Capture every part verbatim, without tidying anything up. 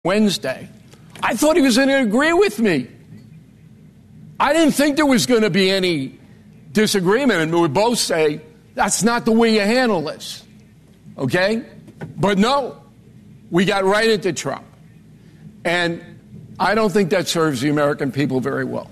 Wednesday, I thought he was going to agree with me. I didn't think there was going to be any disagreement, and we both say that's not the way you handle this, okay? But no, we got right into Trump, and I don't think that serves the American people very well.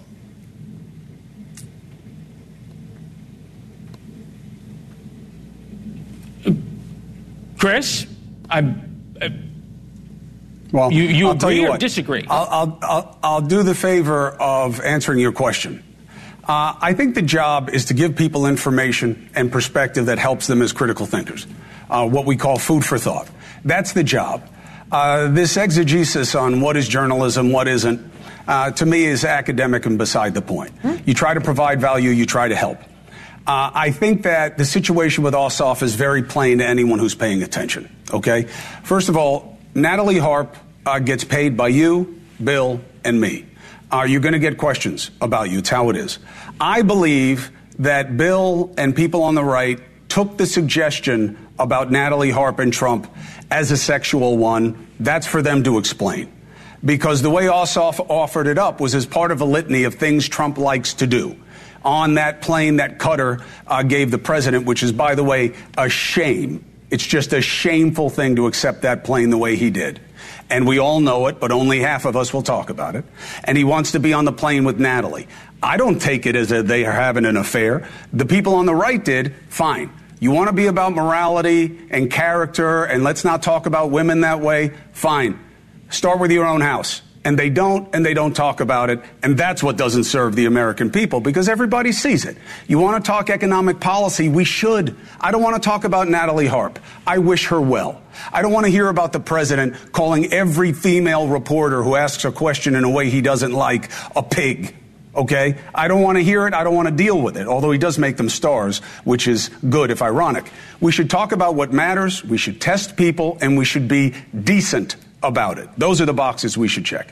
Chris, I'm... I, Well, you, you I'll tell agree you or what, disagree? I'll, I'll, I'll, I'll do the favor of answering your question. Uh, I think the job is to give people information and perspective that helps them as critical thinkers, uh, what we call food for thought. That's the job. Uh, this exegesis on what is journalism, what isn't, uh, to me is academic and beside the point. Hmm? You try to provide value, you try to help. Uh, I think that the situation with Ossoff is very plain to anyone who's paying attention, okay? First of all, Natalie Harp uh, gets paid by you, Bill, and me. Uh, you're going to get questions about you. It's how it is. I believe that Bill and people on the right took the suggestion about Natalie Harp and Trump as a sexual one. That's for them to explain. Because the way Ossoff offered it up was as part of a litany of things Trump likes to do. On that plane that Qatar uh, gave the president, which is, by the way, a shame. It's just a shameful thing to accept that plane the way he did. And we all know it, but only half of us will talk about it. And he wants to be on the plane with Natalie. I don't take it as a, they are having an affair. The people on the right did, fine. You want to be about morality and character, and let's not talk about women that way, fine. Start with your own house. And they don't, and they don't talk about it. And that's what doesn't serve the American people, because everybody sees it. You want to talk economic policy? We should. I don't want to talk about Natalie Harp. I wish her well. I don't want to hear about the president calling every female reporter who asks a question in a way he doesn't like a pig. Okay? I don't want to hear it. I don't want to deal with it, although he does make them stars, which is good, if ironic. We should talk about what matters. We should test people, and we should be decent about it. Those are the boxes we should check.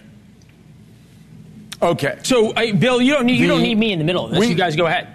Okay. So, uh, Bill, you don't need you the, don't need me in the middle of this. We, you guys go ahead.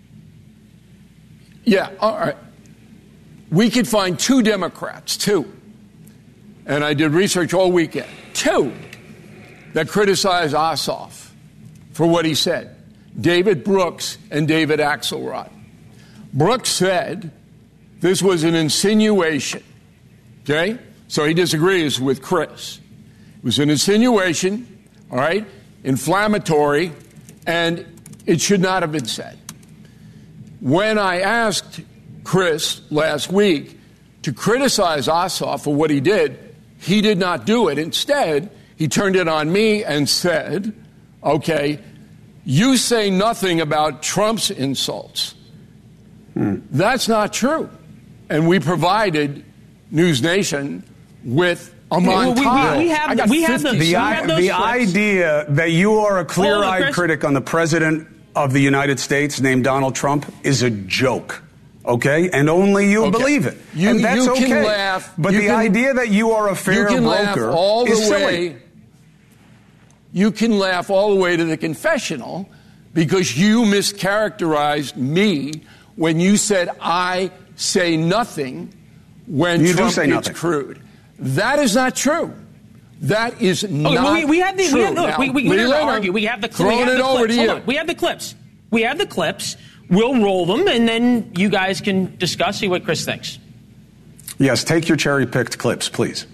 Yeah, all right. We could find two Democrats, two, and I did research all weekend, two that criticize Ossoff for what he said. David Brooks and David Axelrod. Brooks said this was an insinuation, okay? So he disagrees with Chris. It was an insinuation, all right, inflammatory, and it should not have been said. When I asked Chris last week to criticize Ossoff for what he did, he did not do it. Instead, he turned it on me and said, okay, you say nothing about Trump's insults. Hmm. That's not true. And we provided News Nation with a montage. We, we, we have, the, we have, the, the, we have those the clips. idea that you are a clear-eyed Chris. critic on the president of the United States named Donald Trump is a joke. Okay? And only you okay. believe it. You, and that's you okay. can laugh. But you the can, idea that you are a fair you can broker laugh all the is way, silly. You can laugh all the way to the confessional because you mischaracterized me when you said I say nothing when you Trump do say gets nothing. crude. That is not true. That is okay, not well, we, we have the, true. We have, look, now, we, we, we don't argue. We have the, throwing we have it the over clips. to you. Hold on. We have the clips. We have the clips. We'll roll them, and then you guys can discuss, see what Chris thinks. Yes, take your cherry-picked clips, please.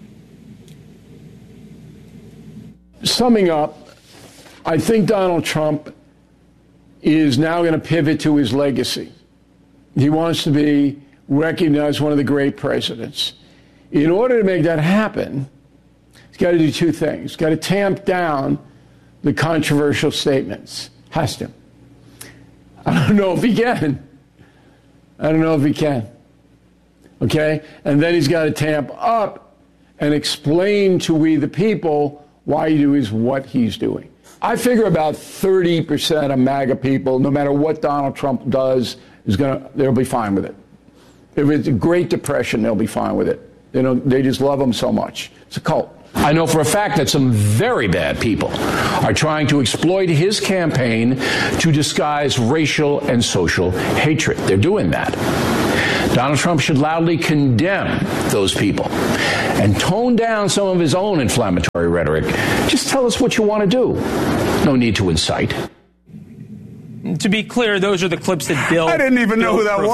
Summing up, I think Donald Trump is now going to pivot to his legacy. He wants to be recognized one of the great presidents. In order to make that happen, he's got to do two things. He's got to tamp down the controversial statements. Has to. I don't know if he can. I don't know if he can. Okay? And then he's got to tamp up and explain to we the people why he does what he's doing. I figure about thirty percent of MAGA people, no matter what Donald Trump does, is gonna they'll be fine with it. If it's a Great Depression, they'll be fine with it. You know, they just love him so much. It's a cult. I know for a fact that some very bad people are trying to exploit his campaign to disguise racial and social hatred. They're doing that. Donald Trump should loudly condemn those people and tone down some of his own inflammatory rhetoric. Just tell us what you want to do. No need to incite. To be clear, those are the clips that Bill I didn't even Bill know who that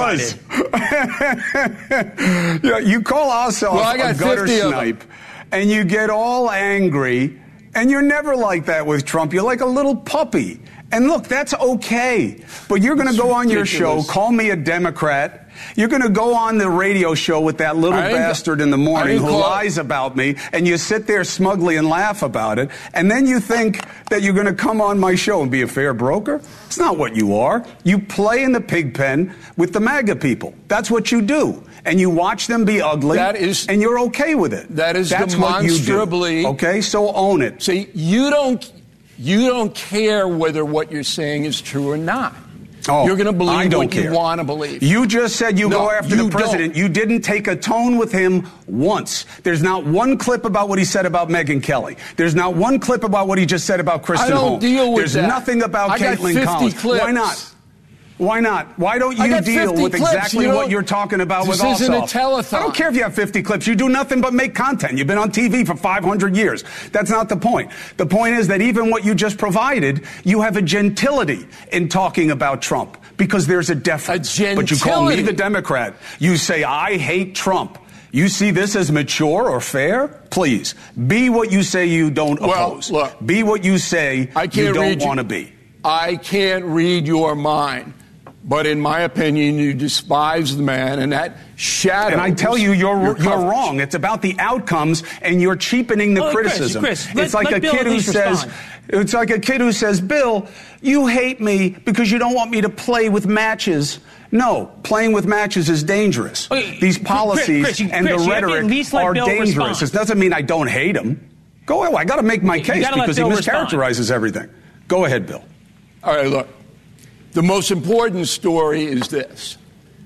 provided. was. Yeah, you call Ossoff well, I got a gutter snipe, and you get all angry, and you're never like that with Trump. You're like a little puppy. And look, that's okay. But you're going to go on your show, call me a Democrat. You're going to go on the radio show with that little bastard in the morning who lies about me, and you sit there smugly and laugh about it, and then you think that you're going to come on my show and be a fair broker? It's not what you are. You play in the pig pen with the MAGA people. That's what you do. And you watch them be ugly, that is, and you're okay with it. That is That's demonstrably... what you do. Okay, so own it. See, you don't, you don't care whether what you're saying is true or not. Oh, You're going to believe I don't what care. you want to believe. You just said you no, go after you the president. Don't. You didn't take a tone with him once. There's not one clip about what he said about Megyn Kelly. There's not one clip about what he just said about Kristen I don't Holmes. deal with There's that. nothing about I got Caitlin fifty Collins. clips. Why not? Why not? Why don't you deal with clips. exactly you what you're talking about this with Ossoff? This isn't a telethon. I don't care if you have fifty clips. You do nothing but make content. You've been on T V for five hundred years. That's not the point. The point is that even what you just provided, you have a gentility in talking about Trump because there's a deference. A gentility. But you call me the Democrat. You say, I hate Trump. You see this as mature or fair? Please, be what you say you don't well, oppose. Look, be what you say I can't you don't want to you. be. I can't read your mind. But in my opinion, you despise the man, and that shadows. And I tell you, you're you're wrong. It's about the outcomes, and you're cheapening the oh, criticism. Chris, Chris, it's let, like let a Bill kid who respond. says, "It's like a kid who says, Bill, you hate me because you don't want me to play with matches." No, playing with matches is dangerous. Okay, These policies Chris, you, and Chris, the rhetoric are Bill dangerous. respond. It doesn't mean I don't hate him. Go ahead. I got to make my case because he mischaracterizes respond. everything. Go ahead, Bill. All right, look. The most important story is this.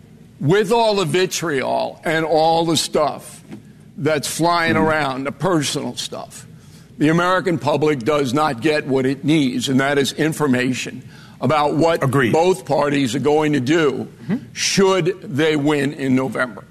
With all the vitriol and all the stuff that's flying mm. around, the personal stuff, the American public does not get what it needs, and that is information about what Agreed. both parties are going to do mm-hmm. should they win in November.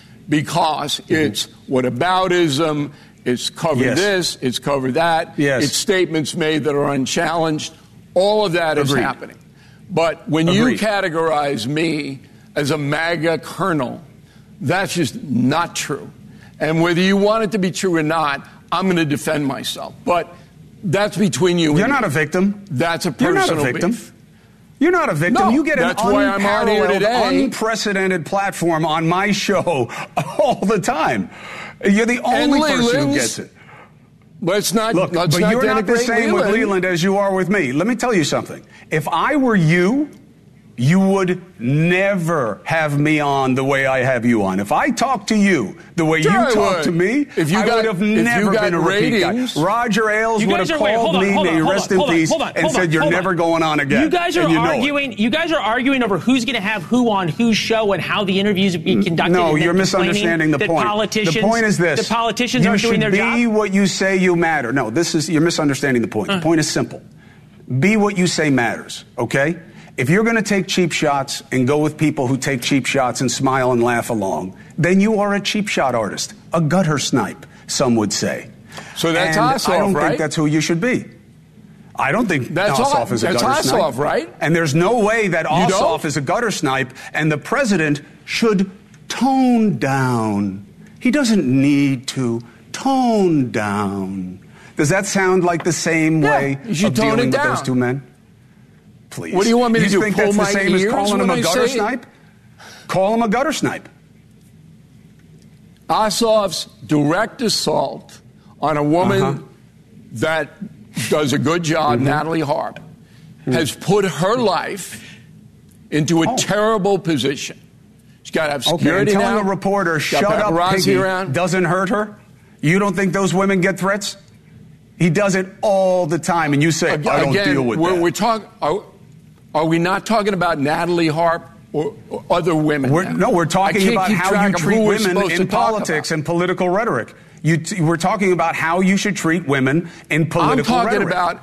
Because mm-hmm. it's whataboutism, it's cover yes. this, it's cover that, yes. it's statements made that are unchallenged. All of that is Agreed. happening. But when Agreed. you categorize me as a MAGA colonel, that's just not true. And whether you want it to be true or not, I'm going to defend myself. But that's between you and You're me. not a victim. That's a personal You're not a victim. beef. You're not a victim. No, you get an that's why I'm on here unparalleled, today. unprecedented platform on my show all the time. You're the only person who gets it. Let's not Look, let's but not you're not the same Leland. with Leland as you are with me. Let me tell you something. If I were you, you would never have me on the way I have you on. If I talk to you the way sure you I talk would. to me, if you I got, would have if never you got been a repeat ratings, guy. Roger Ailes You would guys have are, wait, called hold on, me, hold on, may he hold rest on, in hold on, peace, hold on, and hold said, on, you're hold never on. going on again. You guys are and you know arguing. it. You guys are arguing over who's going to have who on whose show and how the interviews be conducted. No, and you're then misunderstanding the that point. Politicians, the point is this: the politicians you aren't doing should their be job. what you say you matter. No, this is you're misunderstanding the point. Uh. The point is simple: be what you say matters. Okay. If you're going to take cheap shots and go with people who take cheap shots and smile and laugh along, then you are a cheap shot artist, a gutter snipe, some would say. So that's and Ossoff, I don't right? think that's who you should be. I don't think that's Ossoff is a that's gutter Ossoff, snipe. right? And there's no way that You Ossoff don't? is a gutter snipe, and the president should tone down. He doesn't need to tone down. Does that sound like the same Yeah, way you should of tone dealing it with down. those two men? Please. What do you want me to you do, think pull that's my the same as ears calling him when a I gutter say it? snipe? Call him a gutter snipe. Ossoff's direct assault on a woman Uh-huh. that does a good job, Mm-hmm. Natalie Harp, mm-hmm. has put her life into a Oh. terrible position. She's got to have Okay, security and telling now. a reporter, She's got shut up, paparazzi piggy, around. doesn't hurt her? You don't think those women get threats? He does it all the time, and you say, Again, I don't deal with we're, that. we're talk, are, are we not talking about Natalie Harp or, or other women? We're, now? no, we're I talking can't about keep how track you of treat who we're women supposed to in talk politics about. and political rhetoric. You t- we're talking about how you should treat women in political I'm talking rhetoric. about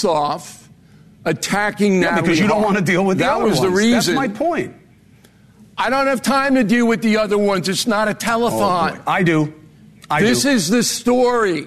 Ossoff attacking yeah, Natalie because you don't Harp. want to deal with the that other was the ones. reason. That's my point. I don't have time to deal with the other ones. It's not a telethon. Oh, I do. I this do. is the story.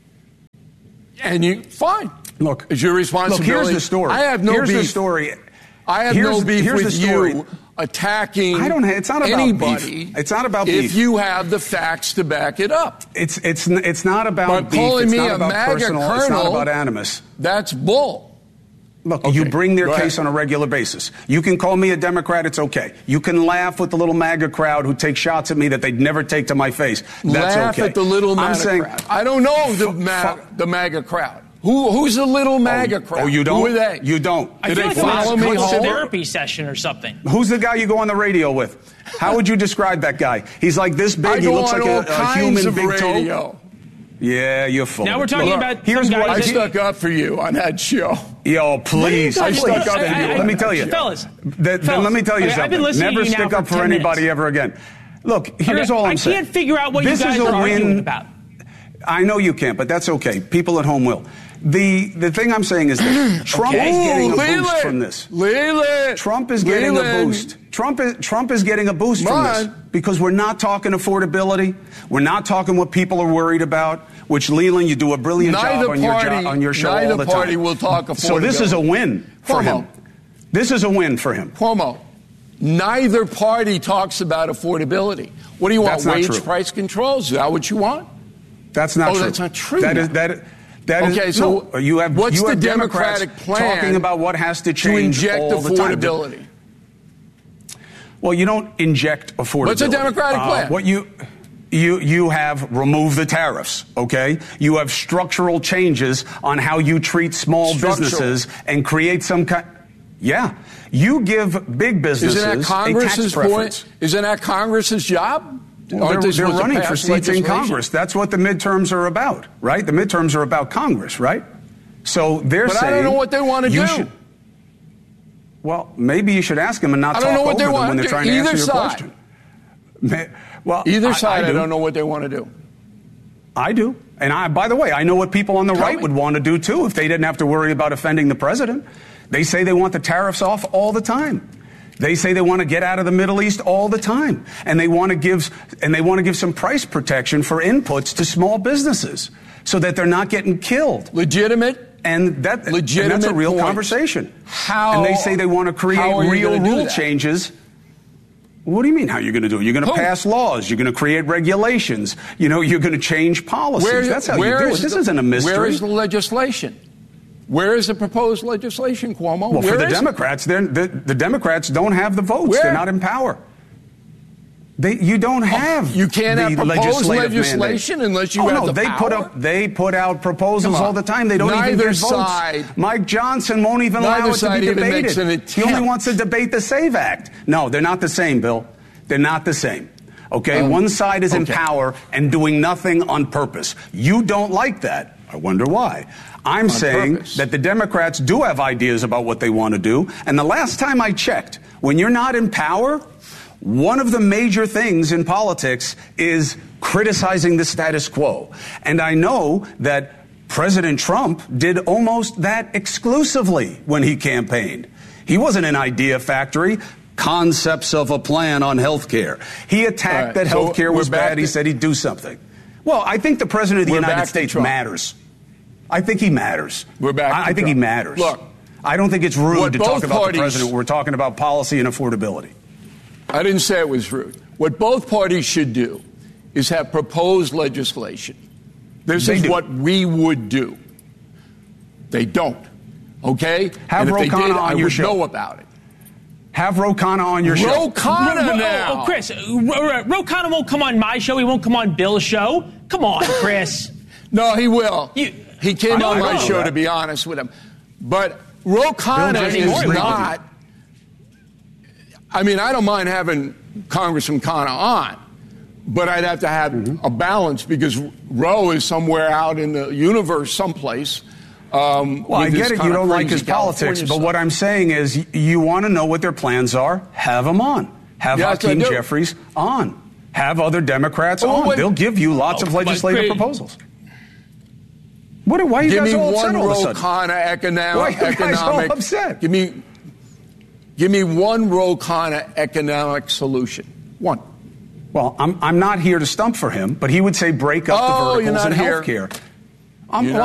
And you, fine. Look, it's your responsibility. Look, here's the story. I have no here's beef. the story. I have here's, no beef here's with the story. you attacking I don't. It's not about anybody. beef. It's not about if beef. If you have the facts to back it up. It's it's it's not about but beef. calling It's me not a about MAGA personal. colonel, It's not about animus. That's bull. Look, okay, you bring their case ahead. on a regular basis. You can call me a Democrat, it's okay. You can laugh with the little MAGA crowd who take shots at me that they'd never take to my face. That's laugh okay. at the little MAGA I'm saying, crowd. I don't know the, f- Ma- f- the MAGA crowd. Who, who's the little MAGA oh, crowd? Oh, you don't? Who are they? You don't. I Did feel they like follow it's me a home? therapy session or something. Who's the guy you go on the radio with? How would you describe that guy? He's like this big. I He go looks on like all a, a kinds human of big radio. toe. Yeah, you're full. Now we're talking Look, about here's some what guys I that- stuck up for you on that show. Yo, please. I stuck up for you. I- I- Let me tell you. Fellas, That- fellas, then let me tell you okay, I've something. been listening Never to you now stick up for for ten anybody minutes. ever again. Look, here's Okay, all I'm I saying. can't figure out what this you guys is a are arguing win. about. I know you can't, but that's okay. People at home will. The the thing I'm saying is this. Trump Okay. is getting a Ooh, boost Leland. from this. Leland. Trump is getting a Leland. boost. Trump is Trump is getting a boost Come from this on. because we're not talking affordability. We're not talking what people are worried about. Which Leland, you do a brilliant Neither job on your party- jo- on your show neither all the party time. will talk So this is a win for Cuomo. him. This is a win for him. Cuomo, neither party talks about affordability. What do you want? That's not Wage true. price controls? Is that what you want? That's not Oh, true. that's not true. That is that. That is, Okay, so no, you have what's you the have Democrats Democratic plan talking about what has to to change inject all the time. affordability? Well, you don't inject affordability. What's a Democratic Uh, plan? What you you you have removed the tariffs, okay? You have structural changes on how you treat small Structural. businesses and create some kind. Yeah, you give big businesses Isn't that a tax Congress's preference. point? Isn't that Congress's job? Well, Aren't they're they they're supposed to running for pass seats in legislation? Congress. That's what the midterms are about, right? The midterms are about Congress, right? So they're But I saying don't know what they want to you do. should- Well, maybe you should ask them and not I talk don't know what over they them want when to they're do. trying to Either answer your side. question. May- Well, Either I- side, I, I, do. don't know what they want to do. I do. And I, by the way, I know what people on the Tell right me. would want to do too if they didn't have to worry about offending the president. They say they want the tariffs off all the time. They say they want to get out of the Middle East all the time, and they want to give and they want to give some price protection for inputs to small businesses so that they're not getting killed. Legitimate. And that and Legitimate that's a real points. conversation. How- And they say they want to create how are you real gonna do rule that? changes. What do you mean? How you're going to do it? You're going to Who? pass laws. You're going to create regulations. You know, you're going to change policies. Where- That's how where you do it. is This the- isn't a mystery. Where is the legislation? Where is the proposed legislation, Cuomo? Well, Where for the is it? Democrats, they're, the, the Democrats don't have the votes. Where? They're not in power. They, you don't have. You can't the have proposed legislative legislation mandate. unless you oh, have no, the they put power? up. They put out proposals Come on. all the time. They don't even Neither get votes. side- Mike Johnson won't even Neither allow it to side be even debated. makes an He only attempt. wants to debate the SAVE Act. No, they're not the same, Bill. They're not the same. Okay, Um, one side is in okay. power and doing nothing on purpose. You don't like that. I wonder why. I'm On saying purpose. that the Democrats do have ideas about what they want to do. And the last time I checked, when you're not in power, one of the major things in politics is criticizing the status quo. And I know that President Trump did almost that exclusively when he campaigned. He wasn't an idea factory. Concepts of a plan on health care. He attacked All right, that so health care was we're back bad. He to- said he'd do something. Well, I think the President of the We're United back to States Trump. matters. I think he matters. We're back I, to I think he Trump. matters. Look, I don't think it's rude what to both talk about parties- the president. We're talking about policy and affordability. I didn't say it was rude. What both parties should do is have proposed legislation. This They is do. what we would do. They don't. Okay? Have and if they Ro Khanna did, on I your would show. know about it. Have Ro Khanna on your show. Ro Khanna Ro- now. Oh, Chris, Ro, Ro Khanna won't come on my show. He won't come on Bill's show. Come on, Chris. No, he will. You- he came I on know my that. show, to be honest with him. But Ro Khanna Bill Jennings is agreed with you. not. I mean, I don't mind having Congressman Khanna on, but I'd have to have Mm-hmm. a balance because Ro is somewhere out in the universe someplace. Um, Well, I with this get it. kind You of don't like crazy his politics, California but stuff. what I'm saying is, y- you want to know what their plans are. Have them on. Have Yes, I Hakeem do. Jeffries on. Have other Democrats Oh, on. wait. They'll give you lots Oh, of my legislative God. proposals. What? Why are you Give guys me all one upset all of a Ro sudden? Khanna economic. Why are you guys all economic upset? Give me. Give me one Ro Khanna economic solution. One. Well, I'm, I'm not here to stump for him, but he would say break up oh, the verticals you're not in here. health care. I'm, You're well,